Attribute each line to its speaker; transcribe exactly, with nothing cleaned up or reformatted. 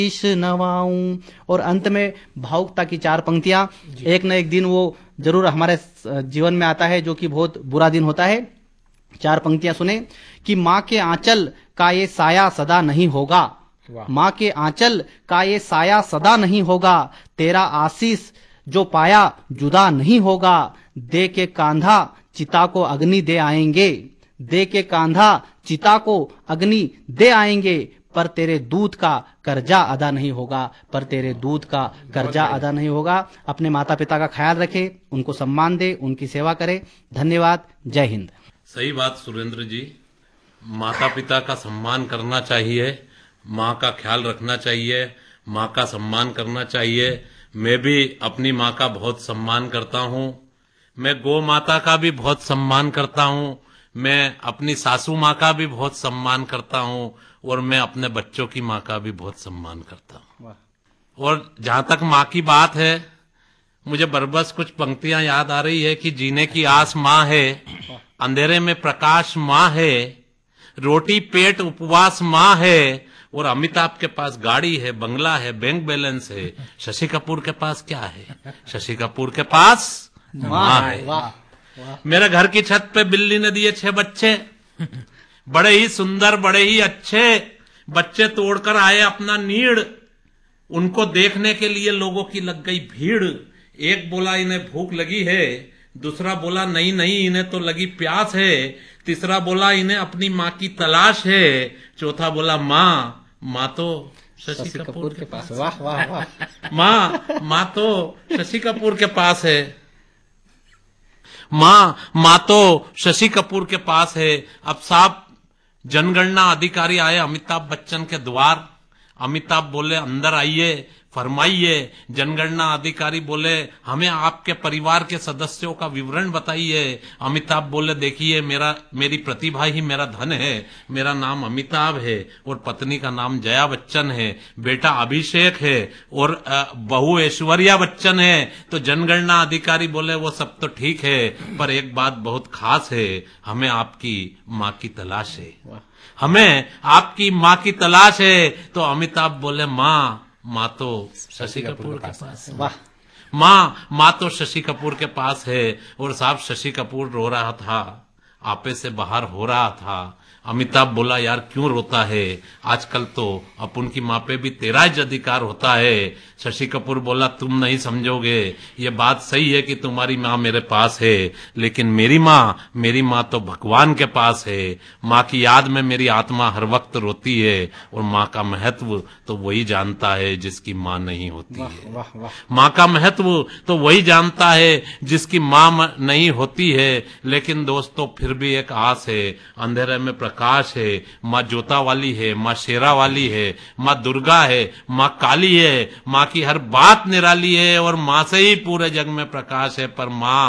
Speaker 1: ईश नवाऊं। और अंत में भावुकता की चार पंक्तियां। एक न एक दिन वो जरूर हमारे जीवन में आता है जो कि बहुत बुरा दिन होता है। चार पंक्तियां सुने कि माँ के आंचल का ये साया सदा नहीं होगा, माँ के आंचल का ये साया सदा नहीं होगा, तेरा आशीष जो पाया जुदा नहीं होगा, दे के कांधा चिता को अग्नि दे आएंगे, दे के कांधा चिता को अग्नि दे आएंगे, पर तेरे दूध का कर्जा अदा नहीं होगा, पर तेरे दूध का कर्जा अदा नहीं होगा। अपने माता पिता का ख्याल रखे, उनको सम्मान दे, उनकी सेवा करे। धन्यवाद। जय हिंद।
Speaker 2: सही बात सुरेंद्र जी, माता पिता का सम्मान करना चाहिए, माँ का ख्याल रखना चाहिए, माँ का सम्मान करना चाहिए। मैं भी अपनी माँ का बहुत सम्मान करता हूँ, मैं गौ माता का भी बहुत सम्मान करता हूँ, मैं अपनी सासू माँ का भी बहुत सम्मान करता हूँ, और मैं अपने बच्चों की माँ का भी बहुत सम्मान करता हूँ। और जहाँ तक माँ की बात है, मुझे बरबस कुछ पंक्तियां याद आ रही है कि जीने की आस माँ है, अंधेरे में प्रकाश माँ है, रोटी पेट उपवास माँ है, और अमिताभ के पास गाड़ी है, बंगला है, बैंक बैलेंस है। शशि कपूर के पास क्या है? शशि कपूर के पास माँ है।
Speaker 1: वाह, वाह।
Speaker 2: मेरे घर की छत पे बिल्ली ने दिए छह बच्चे, बड़े ही सुंदर, बड़े ही अच्छे बच्चे तोड़कर आए अपना नीड़। उनको देखने के लिए लोगों की लग गई भीड़। एक बोला इन्हें भूख लगी है, दूसरा बोला नहीं नहीं इन्हें तो लगी प्यास है, तीसरा बोला इन्हें अपनी माँ की तलाश है, चौथा बोला माँ माँ तो शशि कपूर, कपूर के पास।
Speaker 1: वाह वाह वाह।
Speaker 2: माँ माँ तो शशि कपूर के पास है, माँ माँ तो शशि कपूर के पास है। अब साहब जनगणना अधिकारी आए अमिताभ बच्चन के द्वार। अमिताभ बोले अंदर आइए, फरमाइए। जनगणना अधिकारी बोले हमें आपके परिवार के सदस्यों का विवरण बताइए। अमिताभ बोले देखिए मेरा मेरी प्रतिभा ही मेरा धन है, मेरा नाम अमिताभ है और पत्नी का नाम जया बच्चन है, बेटा अभिषेक है और बहू ऐश्वर्या बच्चन है। तो जनगणना अधिकारी बोले वो सब तो ठीक है, पर एक बात बहुत खास है, हमें आपकी माँ की तलाश है, हमें आपकी माँ की तलाश है। तो अमिताभ बोले माँ माँ तो शशि कपूर के पास है।
Speaker 1: वाह।
Speaker 2: माँ माँ तो शशि कपूर के पास है। और साहब शशि कपूर रो रहा था, आपे से बाहर हो रहा था। अमिताभ बोला यार क्यों रोता है, आजकल तो अपन की माँ पे भी तेरा ही अधिकार होता है। शशि कपूर बोला तुम नहीं समझोगे, ये बात सही है कि तुम्हारी माँ मेरे पास है, लेकिन मेरी माँ मेरी माँ तो भगवान के पास है। माँ की याद में मेरी आत्मा हर वक्त रोती है, और माँ का महत्व तो वही जानता है जिसकी माँ नहीं होती है। माँ का महत्व तो वही जानता है जिसकी माँ नहीं होती है। लेकिन दोस्तों फिर भी एक आस है, अंधेरे में प्रकाश है। माँ जोता वाली है, माँ शेरा वाली है, माँ दुर्गा है, माँ काली है, माँ की हर बात निराली है, और माँ से ही पूरे जग में प्रकाश है। पर माँ